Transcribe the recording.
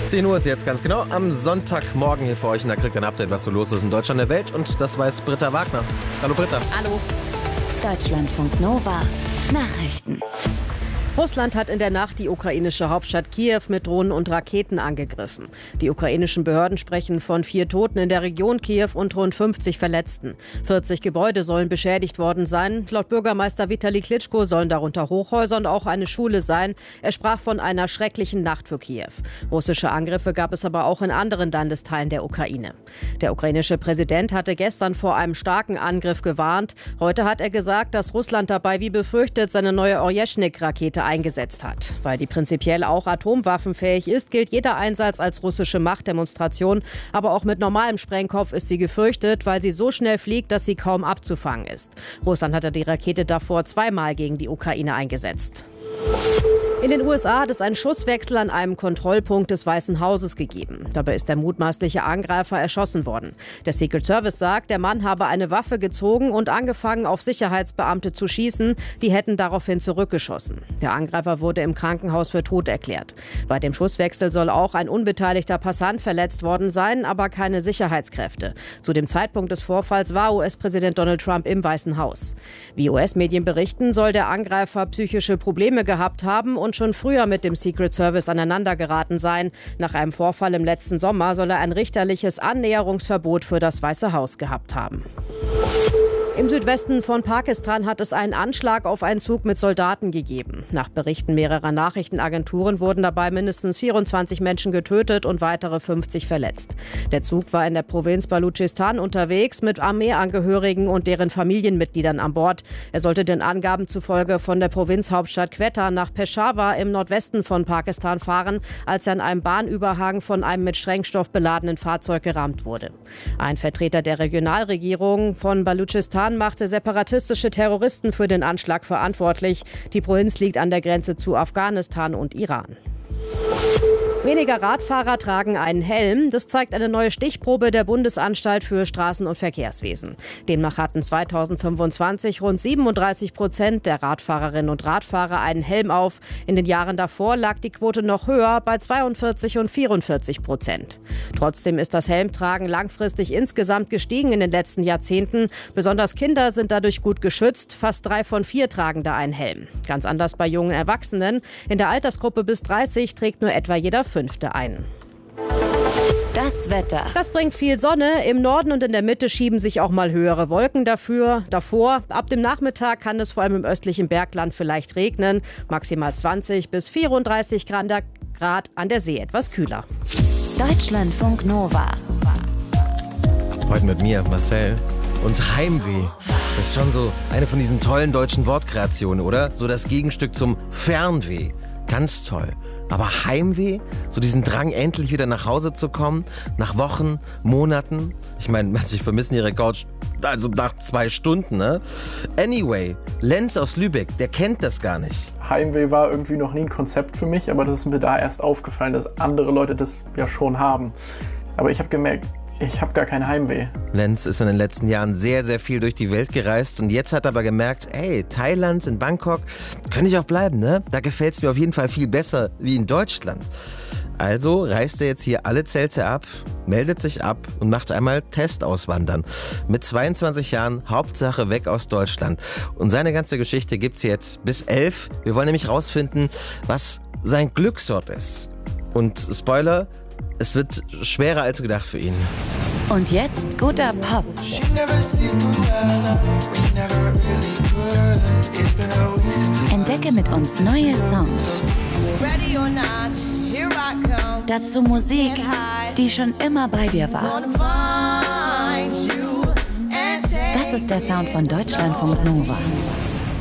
10 Uhr ist jetzt ganz genau am Sonntagmorgen hier für euch. Und da kriegt ihr ein Update, was so los ist in Deutschland, der Welt. Und das weiß Britta Wagner. Hallo Britta. Hallo. Deutschlandfunk Nova. Nachrichten. Russland hat in der Nacht die ukrainische Hauptstadt Kiew mit Drohnen und Raketen angegriffen. Die ukrainischen Behörden sprechen von 4 Toten in der Region Kiew und rund 50 Verletzten. 40 Gebäude sollen beschädigt worden sein. Laut Bürgermeister Vitali Klitschko sollen darunter Hochhäuser und auch eine Schule sein. Er sprach von einer schrecklichen Nacht für Kiew. Russische Angriffe gab es aber auch in anderen Landesteilen der Ukraine. Der ukrainische Präsident hatte gestern vor einem starken Angriff gewarnt. Heute hat er gesagt, dass Russland dabei wie befürchtet seine neue Orjeschnik-Rakete eingesetzt hat. Weil die prinzipiell auch atomwaffenfähig ist, gilt jeder Einsatz als russische Machtdemonstration. Aber auch mit normalem Sprengkopf ist sie gefürchtet, weil sie so schnell fliegt, dass sie kaum abzufangen ist. Russland hatte die Rakete davor 2-mal gegen die Ukraine eingesetzt. In den USA hat es einen Schusswechsel an einem Kontrollpunkt des Weißen Hauses gegeben. Dabei ist der mutmaßliche Angreifer erschossen worden. Der Secret Service sagt, der Mann habe eine Waffe gezogen und angefangen, auf Sicherheitsbeamte zu schießen. Die hätten daraufhin zurückgeschossen. Der Angreifer wurde im Krankenhaus für tot erklärt. Bei dem Schusswechsel soll auch ein unbeteiligter Passant verletzt worden sein, aber keine Sicherheitskräfte. Zu dem Zeitpunkt des Vorfalls war US-Präsident Donald Trump im Weißen Haus. Wie US-Medien berichten, soll der Angreifer psychische Probleme gehabt haben und schon früher mit dem Secret Service aneinandergeraten sein. Nach einem Vorfall im letzten Sommer soll er ein richterliches Annäherungsverbot für das Weiße Haus gehabt haben. Im Südwesten von Pakistan hat es einen Anschlag auf einen Zug mit Soldaten gegeben. Nach Berichten mehrerer Nachrichtenagenturen wurden dabei mindestens 24 Menschen getötet und weitere 50 verletzt. Der Zug war in der Provinz Baluchistan unterwegs mit Armeeangehörigen und deren Familienmitgliedern an Bord. Er sollte den Angaben zufolge von der Provinzhauptstadt Quetta nach Peshawar im Nordwesten von Pakistan fahren, als er an einem Bahnüberhang von einem mit Sprengstoff beladenen Fahrzeug gerammt wurde. Ein Vertreter der Regionalregierung von Baluchistan machte separatistische Terroristen für den Anschlag verantwortlich. Die Provinz liegt an der Grenze zu Afghanistan und Iran. Weniger Radfahrer tragen einen Helm. Das zeigt eine neue Stichprobe der Bundesanstalt für Straßen- und Verkehrswesen. Demnach hatten 2025 rund 37% der Radfahrerinnen und Radfahrer einen Helm auf. In den Jahren davor lag die Quote noch höher, bei 42 und 44%. Trotzdem ist das Helmtragen langfristig insgesamt gestiegen in den letzten Jahrzehnten. Besonders Kinder sind dadurch gut geschützt. Fast 3 von 4 tragen da einen Helm. Ganz anders bei jungen Erwachsenen. In der Altersgruppe bis 30 trägt nur etwa jeder 5. ein. Das Wetter. Das bringt viel Sonne. Im Norden und in der Mitte schieben sich auch mal höhere Wolken davor. Ab dem Nachmittag kann es vor allem im östlichen Bergland vielleicht regnen. Maximal 20 bis 34 Grad, an der See etwas kühler. Deutschlandfunk Nova. Heute mit mir, Marcel. Und Heimweh. Das ist schon so eine von diesen tollen deutschen Wortkreationen, oder? So das Gegenstück zum Fernweh. Ganz toll. Aber Heimweh, so diesen Drang, endlich wieder nach Hause zu kommen, nach Wochen, Monaten. Ich meine, manche vermissen ihre Couch, also nach 2 Stunden, ne? Anyway, Lenz aus Lübeck, der kennt das gar nicht. Heimweh war irgendwie noch nie ein Konzept für mich, aber das ist mir da erst aufgefallen, dass andere Leute das ja schon haben. Aber ich habe gemerkt, ich habe gar kein Heimweh. Lenz ist in den letzten Jahren sehr, sehr viel durch die Welt gereist und jetzt hat er aber gemerkt, hey, Thailand, in Bangkok, könnte ich auch bleiben, ne? Da gefällt es mir auf jeden Fall viel besser wie in Deutschland. Also reist er jetzt hier alle Zelte ab, meldet sich ab und macht einmal Testauswandern. Mit 22 Jahren, Hauptsache weg aus Deutschland. Und seine ganze Geschichte gibt's jetzt bis 11. Wir wollen nämlich rausfinden, was sein Glücksort ist. Und Spoiler, es wird schwerer als gedacht für ihn. Und jetzt guter Pop. Entdecke mit uns neue Songs. Dazu Musik, die schon immer bei dir war. Das ist der Sound von Deutschlandfunk Nova.